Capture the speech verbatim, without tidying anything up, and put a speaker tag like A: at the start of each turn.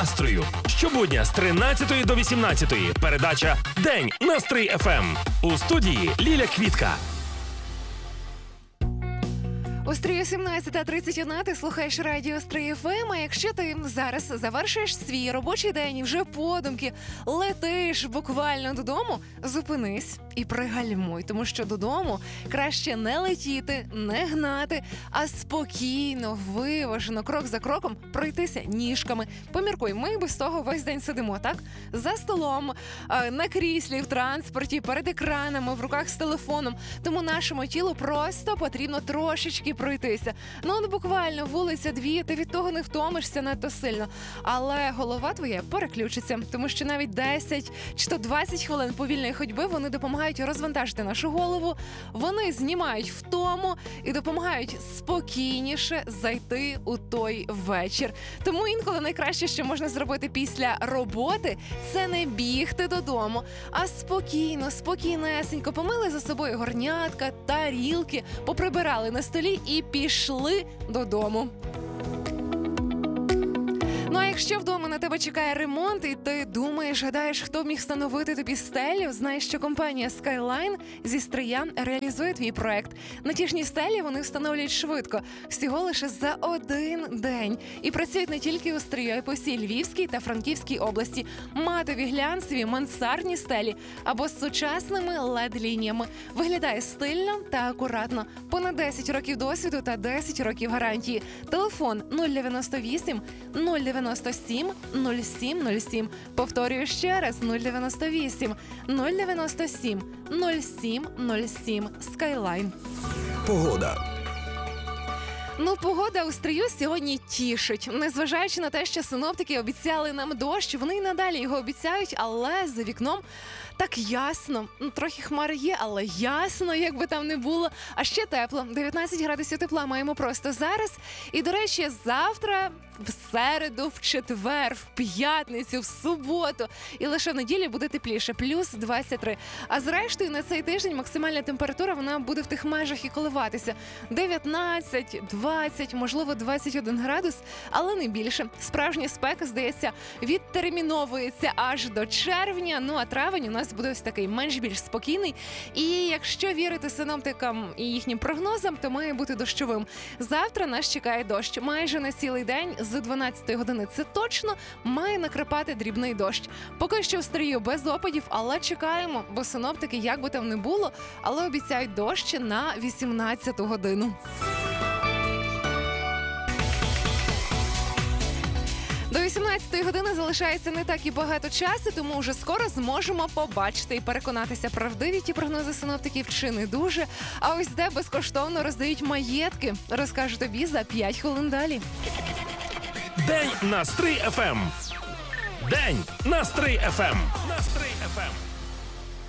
A: настрою. Щобудня з тринадцятої до вісімнадцятої. Передача «День на Стрий еф ем». У студії Ліля Квітка.
B: У Стрию сімнадцята тридцять одна, ти слухаєш радіо Стрий еф ем, а якщо ти зараз завершуєш свій робочий день і вже подумки летиш буквально додому, зупинись і пригальмуй, тому що додому краще не летіти, не гнати, а спокійно, виважено, крок за кроком пройтися ніжками. Поміркуй, ми без того весь день сидимо, так? За столом, на кріслі, в транспорті, перед екранами, в руках з телефоном. Тому нашому тілу просто потрібно трошечки пройтися. Ну, от буквально вулиця дві, ти від того не втомишся надто сильно. Але голова твоя переключиться, тому що навіть десять чи то двадцять хвилин повільної ходьби вони допомагають розвантажити нашу голову, вони знімають втому і допомагають спокійніше зайти у той вечір. Тому інколи найкраще, що можна зробити після роботи, це не бігти додому, а спокійно, спокійнесенько помили за собою горнятка, тарілки, поприбирали на столі і пішли додому. Ну а якщо вдома на тебе чекає ремонт, і ти думаєш, гадаєш, хто міг встановити тобі стелю, знаєш, що компанія Skyline зі Стрия реалізує твій проект. Натяжні стелі вони встановлюють швидко, всього лише за один день. І працюють не тільки у Стрию, а й по всій Львівській та Франківській області. Матові, глянцеві, мансардні стелі або з сучасними лед-лініями. Виглядає стильно та акуратно. Понад десять років досвіду та десять років гарантії. Телефон нуль дев'яносто вісім нуль дев'яносто сім нуль сім нуль сім. Повторюю ще раз, нуль дев'яносто вісім нуль дев'яносто сім нуль сім нуль сім. Skyline.
A: Погода.
B: Ну, погода у Стрию сьогодні тішить. Незважаючи на те, що синоптики обіцяли нам дощ, вони й надалі його обіцяють, але за вікном так ясно. Ну, трохи хмари є, але ясно, як би там не було. А ще тепло. дев'ятнадцять градусів тепла маємо просто зараз. І, до речі, завтра, в середу, в четвер, в п'ятницю, в суботу. І лише в неділю буде тепліше, плюс двадцять три. А зрештою, на цей тиждень максимальна температура, вона буде в тих межах і коливатися. дев'ятнадцять, двадцять, можливо, двадцять один градус, але не більше. Справжня спека, здається, відтерміновується аж до червня. Ну, а травень у нас буде ось такий менш-більш спокійний. І якщо вірити синоптикам і їхнім прогнозам, то має бути дощовим. Завтра нас чекає дощ. Майже на цілий день з дванадцятої години це точно має накрапати дрібний дощ. Поки що в Стрию без опадів, але чекаємо, бо синоптики, як би там не було, але обіцяють дощ на вісімнадцяту годину. До вісімнадцятої години залишається не так і багато часу, тому вже скоро зможемо побачити і переконатися, правдиві ті прогнози синоптиків чи не дуже. А ось де безкоштовно роздають маєтки, розкажу тобі за п'ять хвилин далі.
A: День на Стрий еф ем. День на Стрий еф ем. На Стрий еф ем.